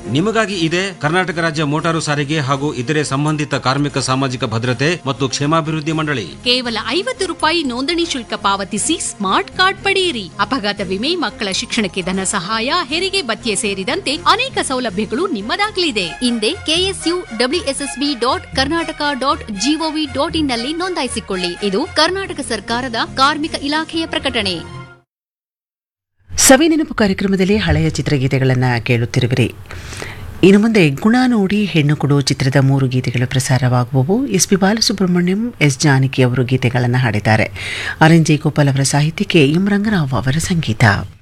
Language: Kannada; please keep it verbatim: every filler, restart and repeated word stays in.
ನಿಮಗಾಗಿ ಇದೆ ಕರ್ನಾಟಕ ರಾಜ್ಯ ಮೋಟಾರು ಸಾರಿಗೆ ಹಾಗೂ ಇತರೆ ಸಂಬಂಧಿತ ಕಾರ್ಮಿಕ ಸಾಮಾಜಿಕ ಭದ್ರತೆ ಮತ್ತು ಕ್ಷೇಮಾಭಿವೃದ್ಧಿ ಮಂಡಳಿ. ಕೇವಲ ಐವತ್ತು ರೂಪಾಯಿ ನೋಂದಣಿ ಶುಲ್ಕ ಪಾವತಿಸಿ ಸ್ಮಾರ್ಟ್ ಕಾರ್ಡ್ ಪಡೆಯಿರಿ. ಅಪಘಾತ ವಿಮೆ, ಮಕ್ಕಳ ಶಿಕ್ಷಣಕ್ಕೆ ಧನ ಸಹಾಯ, ಹೆರಿಗೆ ಭತ್ಯೆ ಸೇರಿದಂತೆ ಅನೇಕ ಸೌಲಭ್ಯಗಳು ನಿಮ್ಮದಾಗಲಿದೆ. ಹಿಂದೆ KSU WSSB dot Karnataka dot gov dot in ನಲ್ಲಿ ನೋಂದಾಯಿಸಿಕೊಳ್ಳಿ. ಇದು ಕರ್ನಾಟಕ ಸರ್ಕಾರದ ಕಾರ್ಮಿಕ ಇಲಾಖೆಯ ಪ್ರಕಟಣೆ. ಸವಿ ನೆನಪು ಕಾರ್ಯಕ್ರಮದಲ್ಲಿ ಹಳೆಯ ಚಿತ್ರಗೀತೆಗಳನ್ನು ಕೇಳುತ್ತಿರುವಿರಿ. ಇನ್ನು ಮುಂದೆ ಗುಣ ನೋಡಿ ಹೆಣ್ಣು ಕೊಡು ಚಿತ್ರದ ಮೂರು ಗೀತೆಗಳು ಪ್ರಸಾರವಾಗುವವು. S P Balasubrahmanyam, S Janaki ಅವರು ಗೀತೆಗಳನ್ನು ಹಾಡಿದ್ದಾರೆ. ಆರ್ ಎನ್ ಜೆ ಗೋಪಾಲ್ ಅವರ ಸಾಹಿತ್ಯಕ್ಕೆ ಎಂ ರಂಗರಾವ್ ಅವರ ಸಂಗೀತ.